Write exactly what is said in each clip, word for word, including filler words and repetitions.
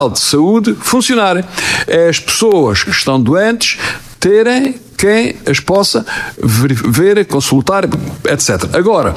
de saúde funcionar. É as pessoas que estão doentes terem quem as possa ver, consultar, etcétera. Agora,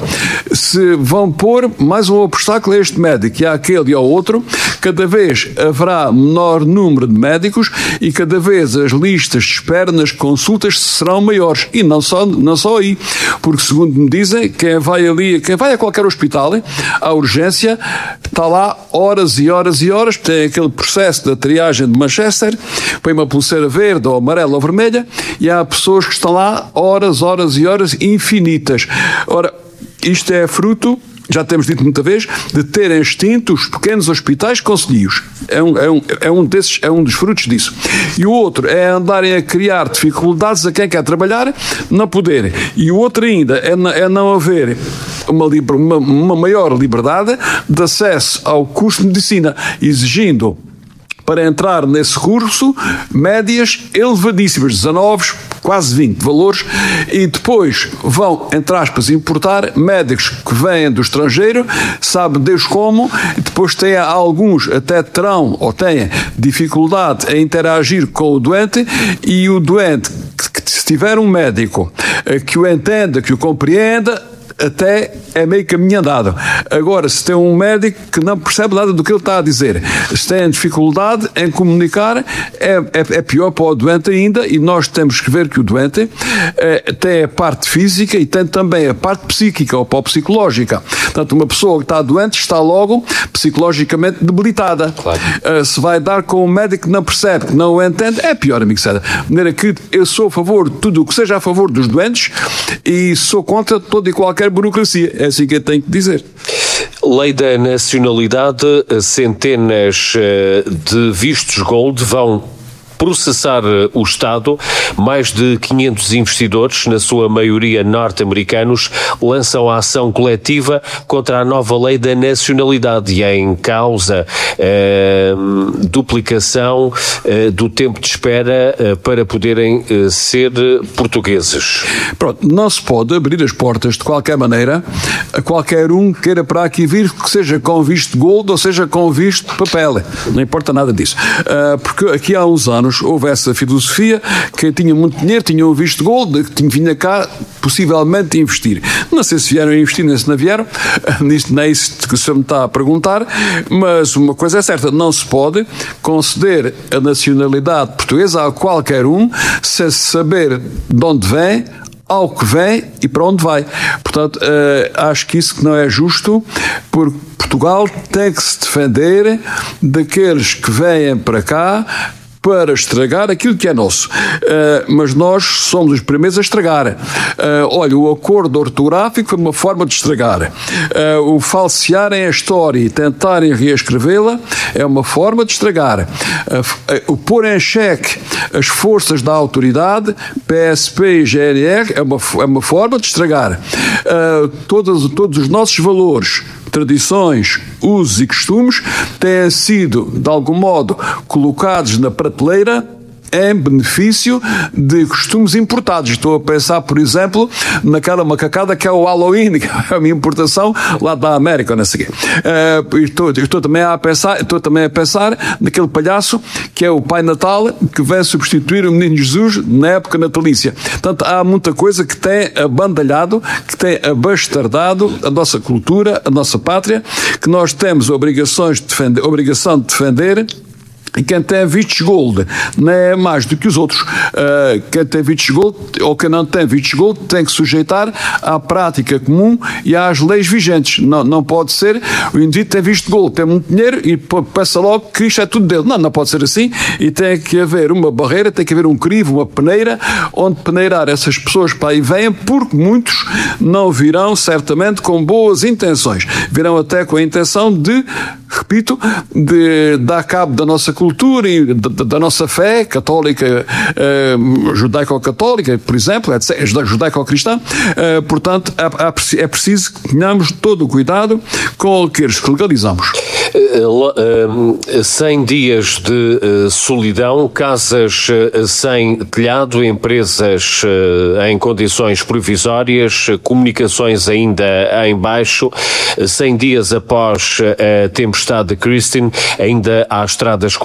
se vão pôr mais um obstáculo a este médico e àquele e ao outro, cada vez haverá menor número de médicos e cada vez as listas de espera nas consultas serão maiores. E não só, não só aí, porque segundo me dizem, quem vai ali, quem vai a qualquer hospital, à urgência, está lá horas e horas e horas, tem aquele processo da triagem de Manchester, põe uma pulseira verde ou amarela ou vermelha, e há pessoas que estão lá horas, horas e horas infinitas. Ora, isto é fruto, já temos dito muita vez, de terem extinto os pequenos hospitais concelhios. É um, é, um, é, um desses, é um dos frutos disso. E o outro é andarem a criar dificuldades a quem quer trabalhar, não poderem. E o outro ainda é, é não haver uma, uma, uma maior liberdade de acesso ao curso de medicina, exigindo para entrar nesse curso médias elevadíssimas, dezanove, quase vinte valores, e depois vão, entre aspas, importar médicos que vêm do estrangeiro, sabe Deus como, e depois têm alguns, até terão ou têm dificuldade em interagir com o doente, e o doente, que, que se tiver um médico que o entenda, que o compreenda, até é meio caminho andado. Agora, se tem um médico que não percebe nada do que ele está a dizer, se tem dificuldade em comunicar, é, é, é pior para o doente ainda, e nós temos que ver que o doente é, tem a parte física e tem também a parte psíquica ou psicológica. Portanto, uma pessoa que está doente está logo psicologicamente debilitada. Claro. Uh, se vai dar com um médico que não percebe, que não o entende, é pior, amigo César. De maneira que eu sou a favor de tudo o que seja a favor dos doentes e sou contra toda e qualquer burocracia. É assim que eu tenho que dizer. Lei da nacionalidade, centenas de vistos gold vão processar o Estado. Mais de quinhentos investidores, na sua maioria norte-americanos, lançam a ação coletiva contra a nova lei da nacionalidade e em causa eh, duplicação eh, do tempo de espera eh, para poderem eh, ser portugueses. Pronto, não se pode abrir as portas de qualquer maneira a qualquer um que queira para aqui vir, que seja com visto gold ou seja com visto papel. Não importa nada disso. Uh, porque aqui há uns anos houve essa filosofia, quem tinha muito dinheiro tinha um visto gold, que vinha cá possivelmente investir. Não sei se vieram a investir, nem se não vieram, nisto nem é isso que o senhor me está a perguntar, mas uma coisa é certa, não se pode conceder a nacionalidade portuguesa a qualquer um sem saber de onde vem, ao que vem e para onde vai. Portanto, uh, acho que isso que não é justo, porque Portugal tem que se defender daqueles que vêm para cá para estragar aquilo que é nosso. Uh, mas nós somos os primeiros a estragar. Uh, olha, o acordo ortográfico foi uma forma de estragar. Uh, o falsearem a história e tentarem reescrevê-la é uma forma de estragar. Uh, uh, o pôr em xeque as forças da autoridade, P S P e G N R, é uma, é uma forma de estragar. Uh, todos, todos os nossos valores, tradições, usos e costumes têm sido, de algum modo, colocados na prateleira em benefício de costumes importados. Estou a pensar, por exemplo, naquela macacada que é o Halloween, que é uma importação lá da América, não sei o quê. Uh, estou, estou, também a pensar, estou também a pensar naquele palhaço que é o Pai Natal, que vem substituir o Menino Jesus na época natalícia. Portanto, há muita coisa que tem abandalhado, que tem abastardado a nossa cultura, a nossa pátria, que nós temos obrigações de defender, obrigação de defender. E quem tem vistos gold não é mais do que os outros. Uh, quem tem vistos gold ou quem não tem vistos gold tem que sujeitar à prática comum e às leis vigentes. Não, não pode ser o indivíduo tem visto gold, tem muito dinheiro e pensa logo que isto é tudo dele. Não, não pode ser assim e tem que haver uma barreira, tem que haver um crivo, uma peneira, onde peneirar essas pessoas para aí venham, porque muitos não virão certamente com boas intenções. Virão até com a intenção de, repito, de dar cabo da nossa cultura cultura e da, da nossa fé católica, eh, judaico-católica, por exemplo, judaico-cristã. Eh, portanto, é, é preciso que tenhamos todo o cuidado com aqueles que legalizamos. cem dias de solidão, casas sem telhado, empresas em condições provisórias, comunicações ainda em baixo. cem dias após a tempestade de Christine, ainda há estradas